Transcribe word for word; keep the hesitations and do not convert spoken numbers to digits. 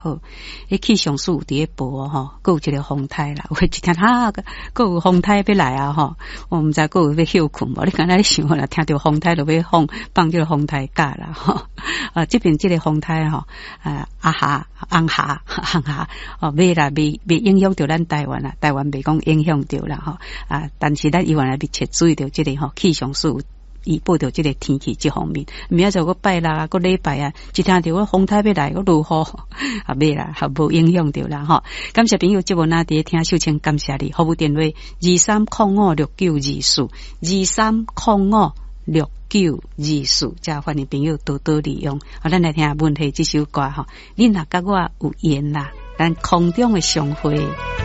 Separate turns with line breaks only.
好，迄气象署伫咧报吼，佫有一个风台啦，有一天哈，佫有风台要来啊吼，我毋知佫有要休困无？你敢若咧想啦，听到风台就要放放这个风台假啦吼。啊，这边这个风台吼，啊阿哈、昂哈、昂哈，哦，未啦，未未影响到咱台湾啦，台湾未讲影响到啦吼。啊，但是咱伊原来密切注意到这个吼气象署。伊报道这个天气这方面，明仔载个拜六啊，个礼拜啊，一听到个风台要来，个落雨啊，未啦，还无影响到啦吼。感谢朋友节目那伫听秀清，感谢你，服务电话二三零五六九二四二三零五六九二四，加欢迎朋友多多利用。啊，咱来听问题这首歌吼，你若甲我有缘啦，咱空中的相会。